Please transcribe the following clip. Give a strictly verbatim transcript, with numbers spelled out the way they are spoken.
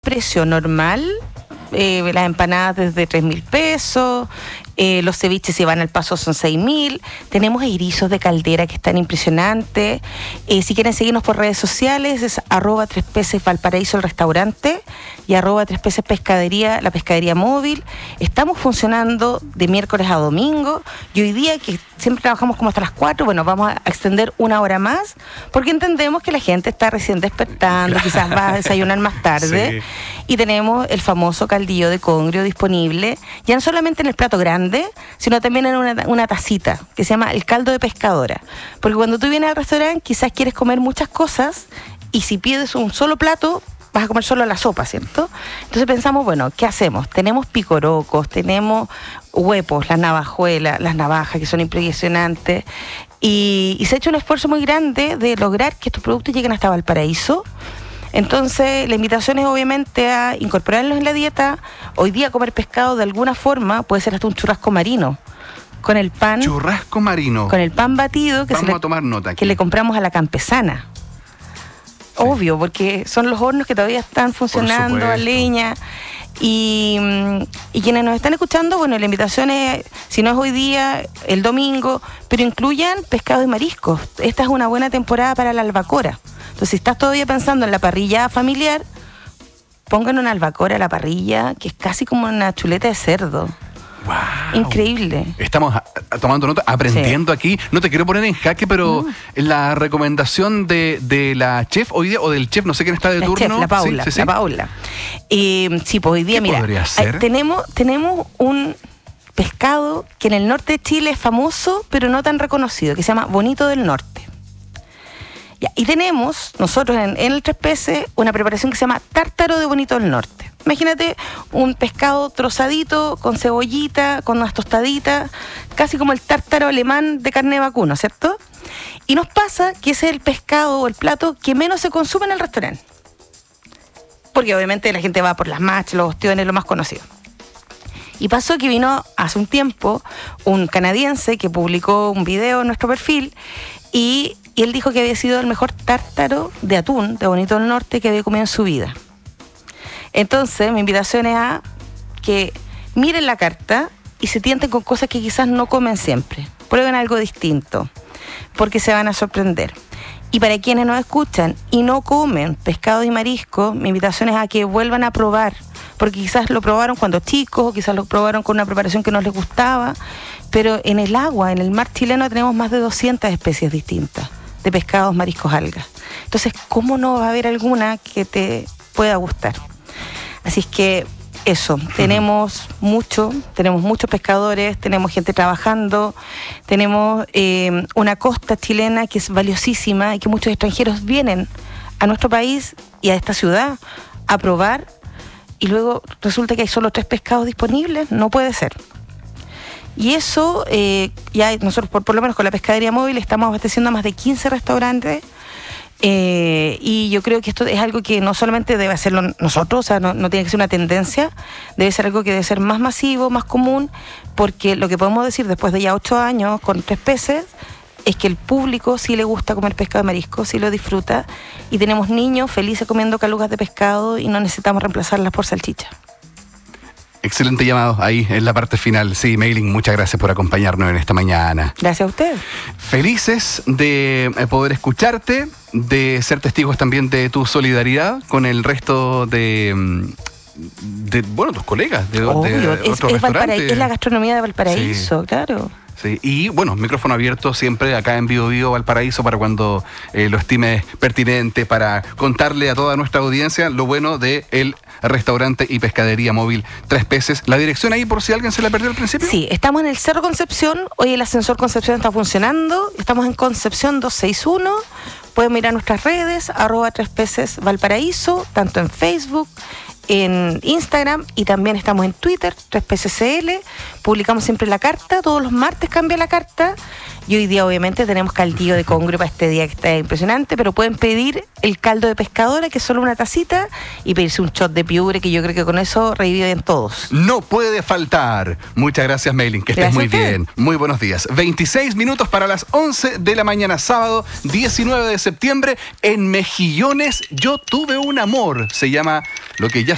precio normal, eh, las empanadas desde tres mil pesos, eh, los ceviches si van al paso son seis mil, tenemos erizos de caldera que están impresionantes. Eh, si quieren seguirnos por redes sociales es arroba tres peces Valparaíso el restaurante y arroba tres peces pescadería, la pescadería móvil. Estamos funcionando de miércoles a domingo y hoy día que siempre trabajamos como hasta las cuatro, bueno, vamos a extender una hora más porque entendemos que la gente está recién despertando, claro. Quizás va a desayunar más tarde. Sí. Y tenemos el famoso caldillo de congrio disponible, ya no solamente en el plato grande, sino también en una, una tacita que se llama el caldo de pescadora. Porque cuando tú vienes al restaurante quizás quieres comer muchas cosas y si pides un solo plato vas a comer solo la sopa, ¿cierto? Entonces pensamos, bueno, ¿qué hacemos? Tenemos picorocos, tenemos huepos, las navajuelas, las navajas que son impresionantes y, y se ha hecho un esfuerzo muy grande de lograr que estos productos lleguen hasta Valparaíso. Entonces la invitación es obviamente a incorporarlos en la dieta. Hoy día comer pescado de alguna forma puede ser hasta un churrasco marino con el pan. Churrasco marino. Con el pan batido que, Vamos se le, a tomar nota aquí. que le compramos a la campesana. Sí. Obvio, porque son los hornos que todavía están funcionando a leña. Y, y quienes nos están escuchando, bueno, la invitación es, si no es hoy día, el domingo, pero incluyan pescado y mariscos. Esta es una buena temporada para la albacora. Entonces, si estás todavía pensando en la parrilla familiar, pongan una albacora a la parrilla, que es casi como una chuleta de cerdo. Wow. Increíble. Estamos a, a, tomando nota, aprendiendo sí. aquí. No te quiero poner en jaque, pero no. la recomendación de, de la chef hoy día, o del chef, no sé quién está de la turno. Chef, la Paula. Sí, sí, sí. La Paula. Eh, sí, pues hoy día, ¿Qué mira, podría ser? tenemos, tenemos un pescado que en el norte de Chile es famoso, pero no tan reconocido, que se llama Bonito del Norte. Ya, y tenemos, nosotros en, en el Tres Peces, una preparación que se llama tártaro de Bonito del Norte. Imagínate un pescado trozadito, con cebollita, con unas tostaditas, casi como el tártaro alemán de carne de vacuno, ¿cierto? Y nos pasa que ese es el pescado o el plato que menos se consume en el restaurante. Porque obviamente la gente va por las machas, los ostiones, lo más conocido. Y pasó que vino hace un tiempo un canadiense que publicó un video en nuestro perfil y... Y él dijo que había sido el mejor tártaro de atún de Bonito del Norte que había comido en su vida. Entonces, mi invitación es a que miren la carta y se tienten con cosas que quizás no comen siempre. Prueben algo distinto, porque se van a sorprender. Y para quienes nos escuchan y no comen pescado y marisco, mi invitación es a que vuelvan a probar, porque quizás lo probaron cuando chicos, o quizás lo probaron con una preparación que no les gustaba, pero en el agua, en el mar chileno, tenemos más de doscientas especies distintas de pescados, mariscos, algas. Entonces, ¿cómo no va a haber alguna que te pueda gustar? Así es que eso, uh-huh. tenemos mucho, tenemos muchos pescadores, tenemos gente trabajando, tenemos eh, una costa chilena que es valiosísima y que muchos extranjeros vienen a nuestro país y a esta ciudad a probar y luego resulta que hay solo tres pescados disponibles. No puede ser. Y eso, eh, ya nosotros por, por lo menos con la pescadería móvil estamos abasteciendo a más de quince restaurantes eh, y yo creo que esto es algo que no solamente debe hacerlo nosotros, o sea, no, no tiene que ser una tendencia, debe ser algo que debe ser más masivo, más común, porque lo que podemos decir después de ya ocho años con Tres Peces es que el público sí le gusta comer pescado de marisco, sí lo disfruta y tenemos niños felices comiendo calugas de pescado y no necesitamos reemplazarlas por salchicha. Excelente llamado ahí en la parte final. Sí, Maylin, muchas gracias por acompañarnos en esta mañana. Gracias a usted. Felices de poder escucharte, de ser testigos también de tu solidaridad con el resto de, de bueno, tus colegas de, Obvio, de es, otros es, restaurantes. Es la gastronomía de Valparaíso, sí. Claro. Sí, y bueno, micrófono abierto siempre acá en Bio Bio Valparaíso para cuando eh, lo estimes pertinente, para contarle a toda nuestra audiencia lo bueno de el restaurante y pescadería móvil Tres Peces. ¿La dirección ahí por si alguien se la perdió al principio? Sí, estamos en el Cerro Concepción, hoy el ascensor Concepción está funcionando, estamos en Concepción doscientos sesenta y uno, pueden mirar nuestras redes, arroba Tres Peces Valparaíso, tanto en Facebook, en Instagram y también estamos en Twitter, Tres Peces C L, publicamos siempre la carta, todos los martes cambia la carta y hoy día obviamente tenemos caldillo de congrio para este día que está impresionante, pero pueden pedir el caldo de pescadora que es solo una tacita y pedirse un shot de piure que yo creo que con eso reviven todos. No puede faltar. Muchas gracias, Maylin, que estés muy bien. Muy buenos días. veintiséis minutos para las once de la mañana, sábado diecinueve de septiembre en Mejillones. Yo tuve un amor, se llama lo que ya